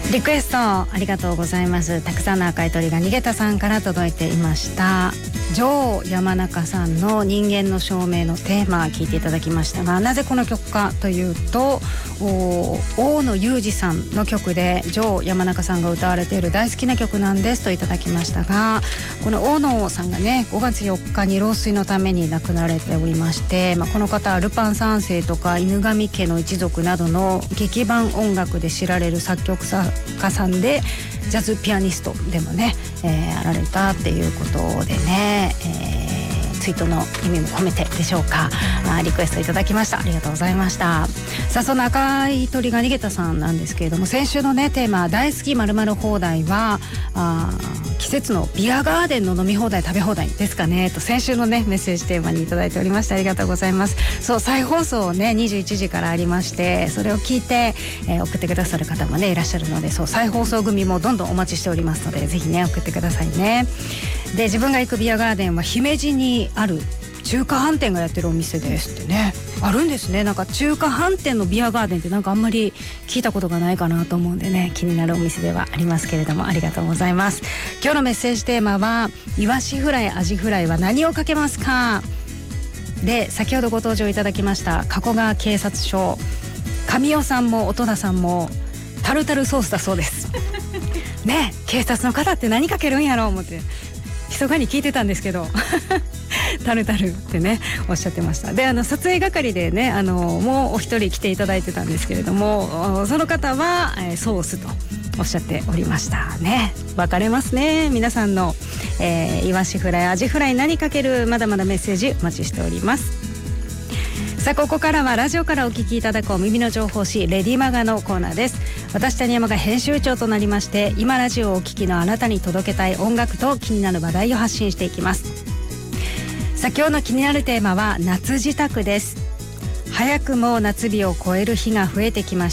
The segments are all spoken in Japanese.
リクエストありがとうございます。たくさんの赤い鳥が逃げたさんから届いていました。女王山中さんの人間の証明のテーマ聞いていただきましたが、なぜこの曲かというと、大野裕二さんの曲で女王山中さんが歌われている大好きな曲なんですといただきましたが、この大野さんがね5月4日に老衰のために亡くなられておりまして、この方はルパン三世とか犬神家の一族などの劇版音楽で知られる作曲家さんで、ジャズピアニストでもね、やられたっていうことでね、ツイートの意味も込めてでしょうか、リクエストいただきました。ありがとうございました。さあ、その赤い鳥が逃げたさんなんですけれども、先週のねテーマ大好き〇〇放題は季節のビアガーデンの飲み放題食べ放題ですかねと、先週のねメッセージテーマにいただいておりまして、ありがとうございます。そう、再放送ね21時からありまして、それを聞いて、送ってくださる方もねいらっしゃるので、そう再放送組もどんどんお待ちしておりますので、ぜひね送ってくださいね。で、自分が行くビアガーデンは姫路にある中華飯店がやってるお店ですってね、あるんですね。なんか中華飯店のビアガーデンってなんかあんまり聞いたことがないかなと思うんでね、気になるお店ではありますけれども、ありがとうございます。今日のメッセージテーマは、イワシフライアジフライは何をかけますかで、先ほどご登場いただきました加古川警察署神尾さんも音田さんもタルタルソースだそうですね。警察の方って何かけるんやろう思って密かに聞いてたんですけどタルタルってねおっしゃってました。で、撮影係でねもうお一人来ていただいてたんですけれども、その方はソースとおっしゃっておりましたね。分かれますね皆さんの、イワシフライアジフライ何かける、まだまだメッセージお待ちしております。さあ、ここからはラジオからお聞きいただくお耳の情報誌レディマガのコーナーです。私谷山が編集長となりまして、今ラジオをお聞きのあなたに届けたい音楽と気になる話題を発信していきます。さあ、今日の気になるテーマは夏支度です。早くも夏日を超える日が増えてきました。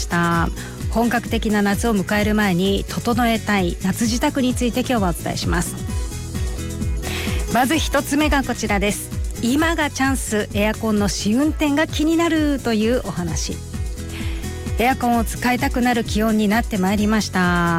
本格的な夏を迎える前に整えたい夏支度について今日はお伝えします。まず一つ目がこちらです。今がチャンス、エアコンの試運転が気になるというお話。エアコンを使いたくなる気温になってまいりました。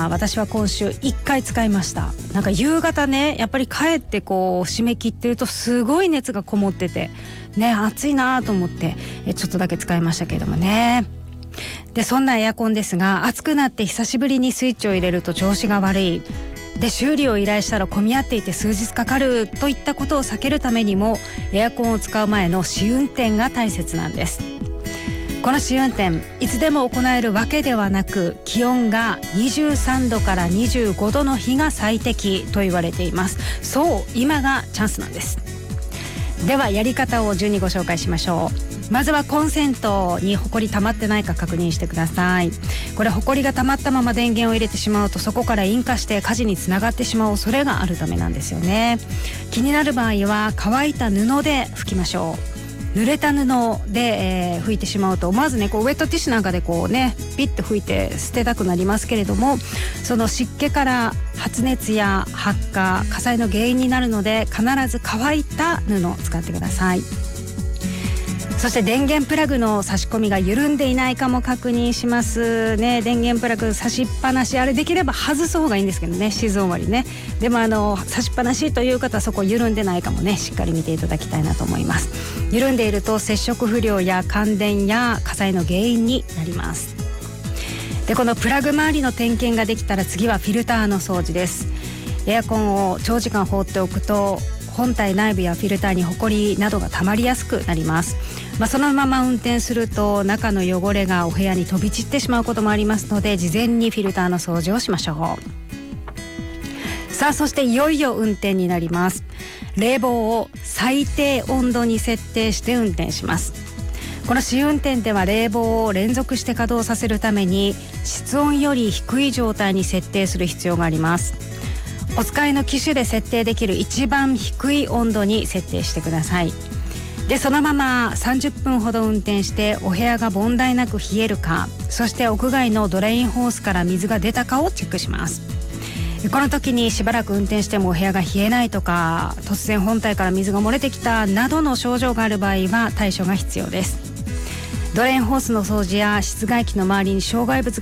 私は今週1回使いました。なんか夕方ね、やっぱり帰ってこう締め切ってるとすごい熱がこもっててね、暑いなと思ってちょっとだけ使いましたけれどもね。で、そんなエアコンですが、暑くなって久しぶりにスイッチを入れると調子が悪いで、修理を依頼したら混み合っていて数日かかるといったことを避けるためにも、エアコンを使う前の試運転が大切なんです。この試運転、いつでも行えるわけではなく、気温が23度から25度の日が最適と言われています。そう、今がチャンスなんです。ではやり方を順にご紹介しましょう。まずはコンセントにホコリ溜まってないか確認してください。これホコリが溜まったまま電源を入れてしまうと、そこから引火して火事につながってしまう恐れがあるためなんですよね。気になる場合は乾いた布で拭きましょう。濡れた布で、拭いてしまうと思わずね、こうウェットティッシュなんかでこうねピッと拭いて捨てたくなりますけれども、その湿気から発熱や発火、火災の原因になるので、必ず乾いた布を使ってください。そして電源プラグの差し込みが緩んでいないかも確認しますね。電源プラグ差しっぱなし、あれできれば外す方がいいんですけどね、シーズン終わりね。でも差しっぱなしという方はそこ緩んでないかもね、しっかり見ていただきたいなと思います。緩んでいると接触不良や感電や火災の原因になります。で、このプラグ周りの点検ができたら、次はフィルターの掃除です。エアコンを長時間放っておくと、本体内部やフィルターにホコリなどが溜まりやすくなります。そのまま運転すると中の汚れがお部屋に飛び散ってしまうこともありますので、事前にフィルターの掃除をしましょう。さあ、そしていよいよ運転になります。冷房を最低温度に設定して運転します。この試運転では冷房を連続して稼働させるために、室温より低い状態に設定する必要があります。お使いの機種で設定できる一番低い温度に設定してください。で、そのまま30分ほど運転してお部屋が問題なく冷えるか、そして屋外のドレインホースから水が出たかをチェックします。この時にしばらく運転してもお部屋が冷えないとか、突然本体から水が漏れてきたなどの症状がある場合は対処が必要です。ドレインホースの掃除や室外機の周りに障害物